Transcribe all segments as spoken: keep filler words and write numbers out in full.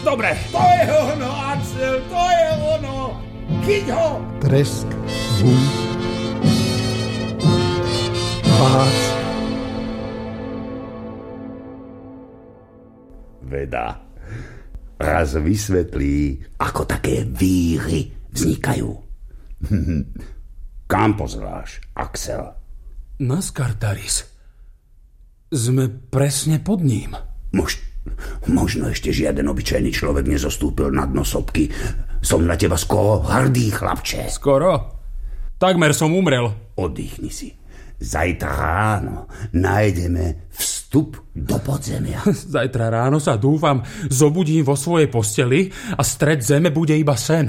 dobre. To je ono, Axel, to je ono. Chyť ho. Tresk, zvuk, pác. Veda raz vysvetlí, ako také víry vznikajú. Kam pozráš, Axel? Na Skartaris. Sme presne pod ním. Mož, možno ešte žiaden obyčajný človek nezostúpil na dno sopky. Som na teba skoro hrdý, chlapče. Skoro? Takmer som umrel. Oddychni si. Zajtra ráno nájdeme vstup do podzemia. Zajtra ráno sa, dúfam, zobudím vo svojej posteli a stred zeme bude iba sen.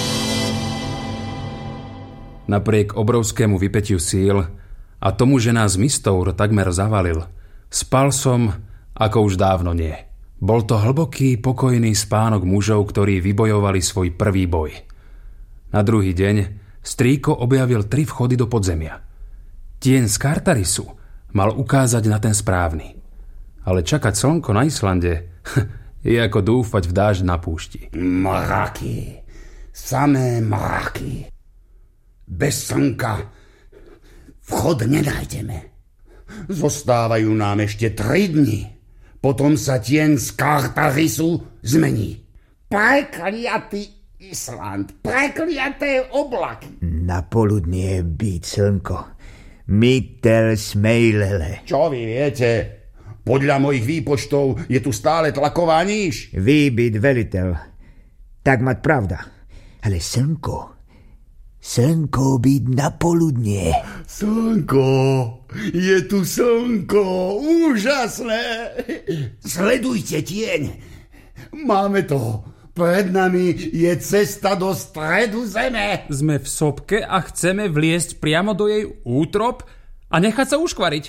Napriek obrovskému vypätiu síl a tomu, že nás Mistour takmer zavalil, spal som, ako už dávno nie. Bol to hlboký, pokojný spánok mužov, ktorí vybojovali svoj prvý boj. Na druhý deň strýko objavil tri vchody do podzemia. Tieň Skartarisu mal ukázať na ten správny. Ale čakať slnko na Islande je ako dúfať v dážď na púšti. Mraky. Samé mraky. Bez slnka vchod nenájdeme. Zostávajú nám ešte tri dni. Potom sa tieň Skartarisu zmení. Prekliatý Island. Prekliaté oblaky. Na poludnie byť slnko. Mytel smejlele. Čo vy viete? Podľa mojich výpočtov je tu stále tlaková níž. Vy byť veliteľ. Tak mať pravda. Ale slnko... Slnko byť na poludnie. Slnko. Je tu slnko. Úžasné. Sledujte tieň. Máme to. Pred nami je cesta do stredu zeme. Sme v sopke a chceme vliesť priamo do jej útrop a nechať sa uškvariť.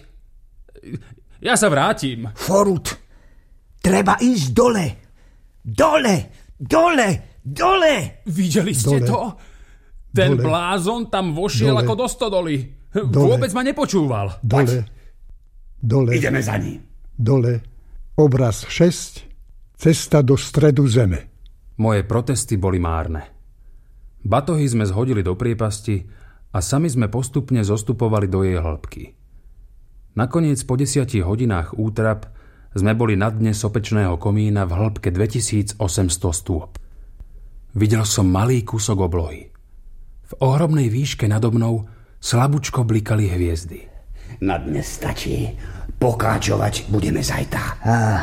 Ja sa vrátim. Forut. Treba ísť dole. Dole. Dole. Dole. Videli ste Dole. to? Ten Dole. blázon tam vošiel Dole. ako do stodoly. Dole. Vôbec ma nepočúval. Dole. Dole. Ideme za ním. Dole. Obraz šesť. Cesta do stredu zeme. Moje protesty boli márne. Batohy sme zhodili do priepasti a sami sme postupne zostupovali do jej hĺbky. Nakoniec po desiatich hodinách útrap sme boli na dne sopečného komína v hĺbke dvetisícosemsto stôp. Videl som malý kúsok oblohy. V ohromnej výške nado mnou slabúčko blikali hviezdy. Na dnes stačí. Pokračovať budeme zajtra. Ah.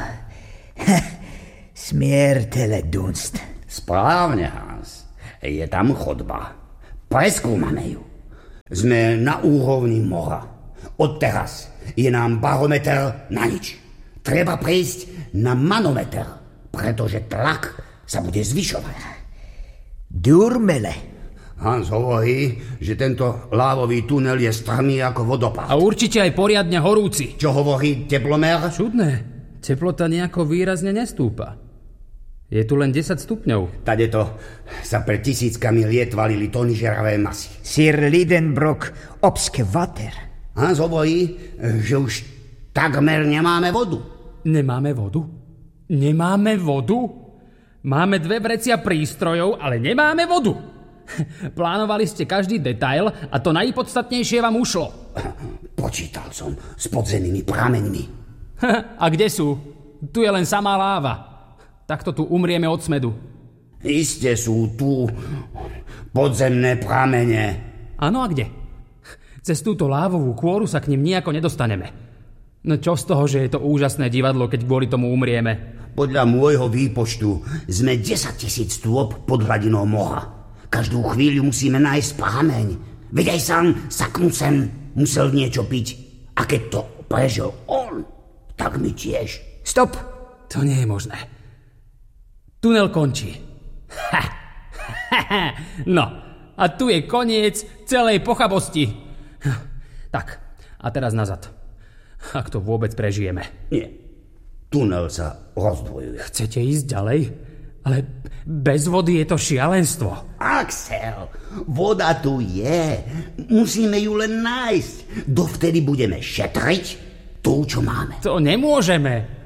Smiertele dunst. Správne, Hans. Je tam chodba. Preskúmame ju. Sme na úrovni mora. Odteraz je nám barometer na nič. Treba prejsť na manometer, pretože tlak sa bude zvyšovať. Durmele. Hans hovorí, že tento lávový tunel je strmý ako vodopád. A určite aj poriadne horúci. Čo hovorí teplomer? Čudné. Teplota nejako výrazne nestúpa. Je tu len desať stupňov. Tadeto sa pred tisíckami liet valili tony žeravé masy. Sir Lidenbrock obske water. Hans hovorí, že už takmer nemáme vodu. Nemáme vodu? Nemáme vodu? Máme dve vrecia prístrojov, ale nemáme vodu. Plánovali ste každý detail a to najpodstatnejšie vám ušlo. Počítal som s podzemnými prameňmi. A kde sú? Tu je len samá láva. Takto tu umrieme od smedu. Iste sú tu podzemné pramene. Áno, a kde? Cez túto lávovú kôru sa k nim nejako nedostaneme. No čo z toho, že je to úžasné divadlo, keď kvôli tomu umrieme? Podľa môjho výpočtu sme desaťtisíc stôp pod hladinou mora. Každú chvíľu musíme nájsť prameň. Veď aj sám Saknusen musel niečo piť. A keď to prežil on, tak my tiež. Stop! To nie je možné. Tunel končí. Ha, ha, ha. No, a tu je koniec celej pochabosti. Tak, a teraz nazad. Ak to vôbec prežijeme. Nie. Tunel sa rozdvojuje. Chcete ísť ďalej? Ale bez vody je to šialenstvo. Axel, voda tu je. Musíme ju len nájsť. Dovtedy budeme šetriť tú, čo máme. To nemôžeme.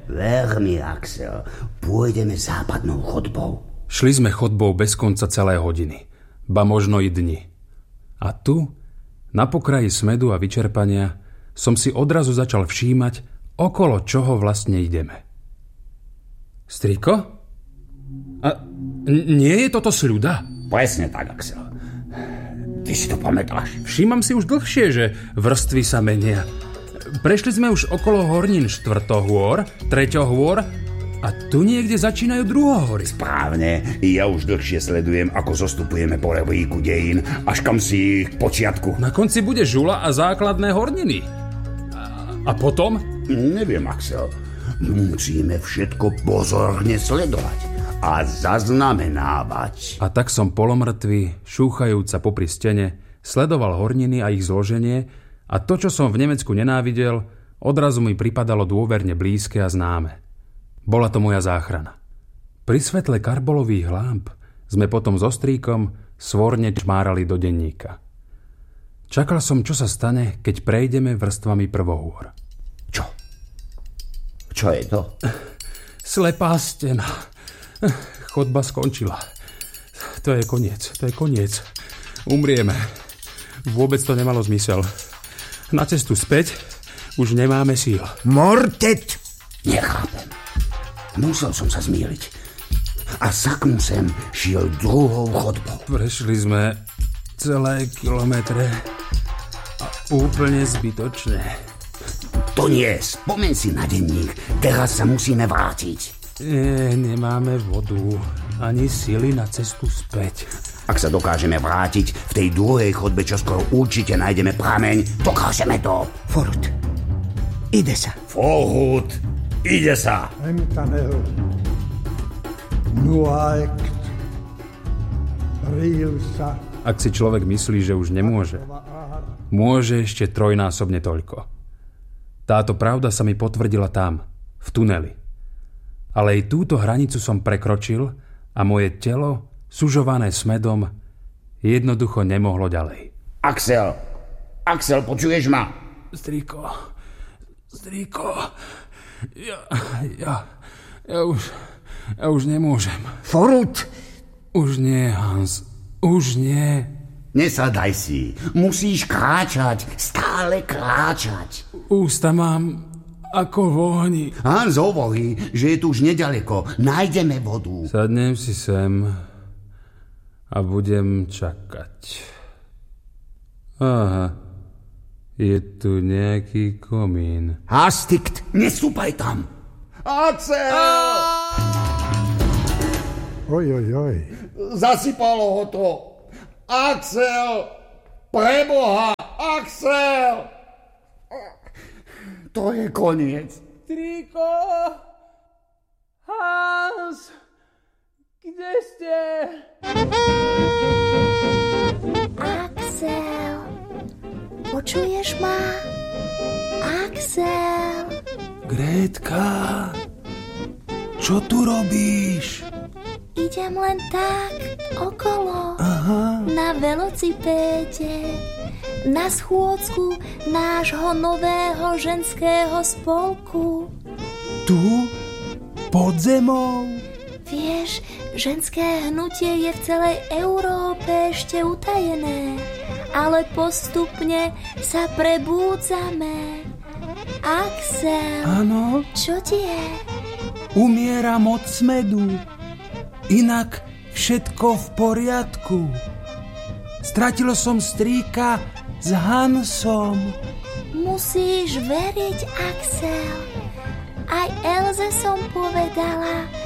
Ver mi, Axel, pôjdeme západnou chodbou. Šli sme chodbou bez konca celé hodiny, ba možno i dni. A tu, na pokraji smedu a vyčerpania, som si odrazu začal všímať, okolo čoho vlastne ideme. Striko? A n- nie je toto sľuda? Presne tak, Axel. Ty si to pamätáš? Všímam si už dlhšie, že vrstvy sa menia. Prešli sme už okolo hornín štvrtohôr, treťohôr a tu niekde začínajú druhohory. Správne, ja už dlhšie sledujem, ako zostupujeme po rebríku dejín, až kam si k počiatku. Na konci bude žula a základné horniny. A, a potom? Neviem, Axel. Musíme všetko pozorne sledovať a zaznamenávať. A tak som polomrtvý, šúchajúca popri stene, sledoval horniny a ich zloženie a to, čo som v Nemecku nenávidel, odrazu mi pripadalo dôverne blízke a známe. Bola to moja záchrana. Pri svetle karbolových lámp sme potom so strýkom svorne čmárali do denníka. Čakal som, čo sa stane, keď prejdeme vrstvami prvohôr. Čo? Čo je to? Slepá stena. Chodba skončila. To je koniec, to je koniec. Umrieme. Vôbec to nemalo zmysel. Na cestu späť už nemáme síl. Mortet! Nechápem. Musel som sa zmýliť. A saknú sem šiel druhou chodbou. Prešli sme celé kilometre a úplne zbytočne. To nie, spomeň si na denník. Teraz sa musíme vrátiť. Nie, nemáme vodu. Ani sily na cestu späť. Ak sa dokážeme vrátiť, v tej druhej chodbe čoskoro určite nájdeme prameň. Dokážeme to. Forut. Ide sa. Forut. Ide sa. Entanel. Nuaekt. Rilsa. Ak si človek myslí, že už nemôže, môže ešte trojnásobne toľko. Táto pravda sa mi potvrdila tam, v tuneli. Ale aj túto hranicu som prekročil a moje telo, sužované smedom, jednoducho nemohlo ďalej. Axel, Axel, počuješ ma? Strýko, strýko, ja, ja, ja už, ja už nemôžem. Forut! Už nie, Hans, už nie. Nesadaj si, musíš kráčať, stále kráčať. Ústa mám ako v ohni. Hans hovorí, že je tu už nedaleko, nájdeme vodu. Sadnem si sem a budem čakať. Aha, je tu nejaký komín. Hastikt! Nestúpaj tam. Axel! Oj, oj, oj. Zasypalo ho to. Axel! Preboha! Axel! To je koniec. Strýko! Hans! Kde ste? Axel! Počuješ ma? Axel! Grétka! Čo tu robíš? Idem len tak, okolo. Aha. Na velocipéde. Na schôdzku nášho nového ženského spolku. Tu? Pod zemou? Vieš, ženské hnutie je v celej Európe ešte utajené, ale postupne sa prebúdzame. Axel, Áno, čo ti je? umieram od smedu. Inak všetko v poriadku. Stratil som strýka s Hansom. Musíš veriť, Axel. Aj Elze som povedala,